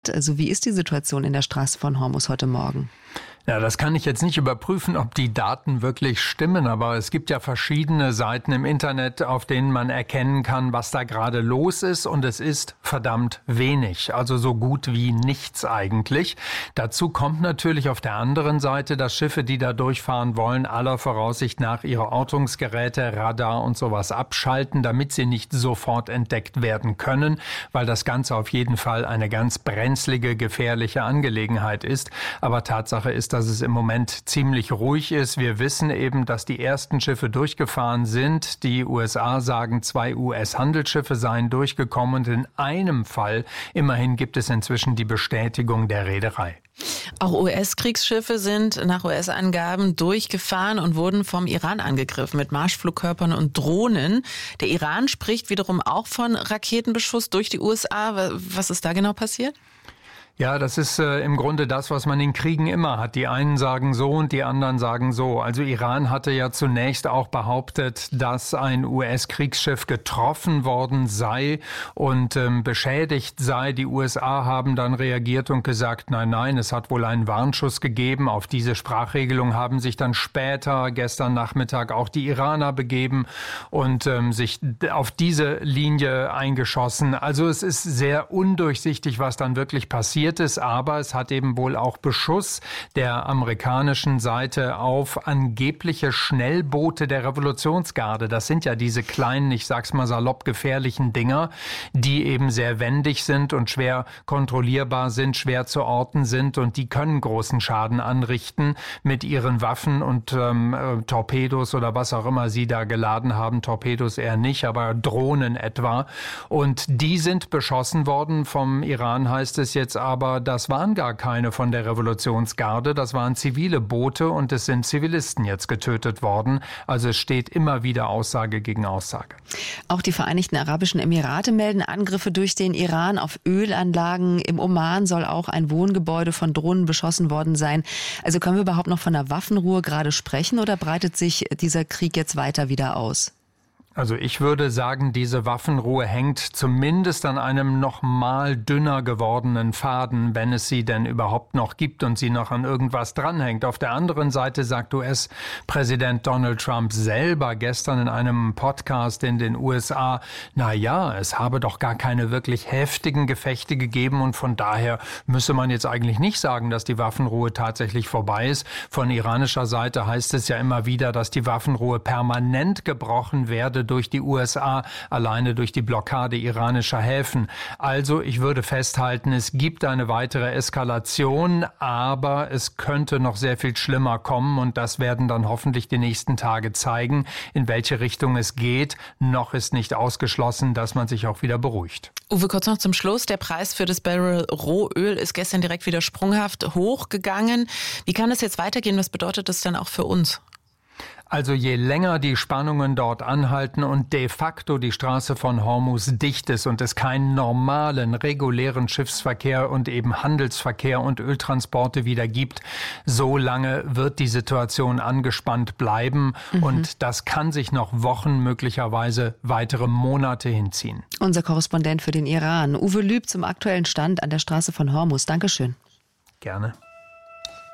Also wie ist die Situation in der Straße von Hormuz heute Morgen? Ja, das kann ich jetzt nicht überprüfen, ob die Daten wirklich stimmen, aber es gibt ja verschiedene Seiten im Internet, auf denen man erkennen kann, was da gerade los ist, und es ist verdammt wenig, also so gut wie nichts eigentlich. Dazu kommt natürlich auf der anderen Seite, dass Schiffe, die da durchfahren wollen, aller Voraussicht nach ihre Ortungsgeräte, Radar und sowas abschalten, damit sie nicht sofort entdeckt werden können, weil das Ganze auf jeden Fall eine ganz brenzlige, gefährliche Angelegenheit ist. Aber Tatsache ist, dass es im Moment ziemlich ruhig ist. Wir wissen eben, dass die ersten Schiffe durchgefahren sind. Die USA sagen, 2 US-Handelsschiffe seien durchgekommen, und in einem Fall immerhin gibt es inzwischen die Bestätigung der Reederei. Auch US-Kriegsschiffe sind nach US-Angaben durchgefahren und wurden vom Iran angegriffen mit Marschflugkörpern und Drohnen. Der Iran spricht wiederum auch von Raketenbeschuss durch die USA. Was ist da genau passiert? Ja, das ist im Grunde das, was man in Kriegen immer hat. Die einen sagen so und die anderen sagen so. Also Iran hatte ja zunächst auch behauptet, dass ein US-Kriegsschiff getroffen worden sei und beschädigt sei. Die USA haben dann reagiert und gesagt, nein, es hat wohl einen Warnschuss gegeben. Auf diese Sprachregelung haben sich dann später, gestern Nachmittag, auch die Iraner begeben und sich auf diese Linie eingeschossen. Also es ist sehr undurchsichtig, was dann wirklich passiert ist, aber es hat eben wohl auch Beschuss der amerikanischen Seite auf angebliche Schnellboote der Revolutionsgarde. Das sind ja diese kleinen, ich sag's mal salopp, gefährlichen Dinger, die eben sehr wendig sind und schwer kontrollierbar sind, schwer zu orten sind, und die können großen Schaden anrichten mit ihren Waffen und Torpedos oder was auch immer sie da geladen haben. Torpedos eher nicht, aber Drohnen etwa. Und die sind beschossen worden vom Iran, heißt es jetzt aber, das waren gar keine von der Revolutionsgarde, das waren zivile Boote, und es sind Zivilisten jetzt getötet worden. Also es steht immer wieder Aussage gegen Aussage. Auch die Vereinigten Arabischen Emirate melden Angriffe durch den Iran auf Ölanlagen. Im Oman soll auch ein Wohngebäude von Drohnen beschossen worden sein. Also können wir überhaupt noch von einer Waffenruhe gerade sprechen, oder breitet sich dieser Krieg jetzt weiter wieder aus? Also ich würde sagen, diese Waffenruhe hängt zumindest an einem noch mal dünner gewordenen Faden, wenn es sie denn überhaupt noch gibt und sie noch an irgendwas dranhängt. Auf der anderen Seite sagt US-Präsident Donald Trump selber gestern in einem Podcast in den USA, es habe doch gar keine wirklich heftigen Gefechte gegeben, und von daher müsse man jetzt eigentlich nicht sagen, dass die Waffenruhe tatsächlich vorbei ist. Von iranischer Seite heißt es ja immer wieder, dass die Waffenruhe permanent gebrochen werde durch die USA, alleine durch die Blockade iranischer Häfen. Also ich würde festhalten, es gibt eine weitere Eskalation, aber es könnte noch sehr viel schlimmer kommen, und das werden dann hoffentlich die nächsten Tage zeigen, in welche Richtung es geht. Noch ist nicht ausgeschlossen, dass man sich auch wieder beruhigt. Uwe, kurz noch zum Schluss. Der Preis für das Barrel Rohöl ist gestern direkt wieder sprunghaft hochgegangen. Wie kann es jetzt weitergehen? Was bedeutet das dann auch für uns? Also je länger die Spannungen dort anhalten und de facto die Straße von Hormuz dicht ist und es keinen normalen, regulären Schiffsverkehr und eben Handelsverkehr und Öltransporte wieder gibt, so lange wird die Situation angespannt bleiben. Und das kann sich noch Wochen, möglicherweise weitere Monate hinziehen. Unser Korrespondent für den Iran, Uwe Lüb, zum aktuellen Stand an der Straße von Hormuz. Dankeschön. Gerne.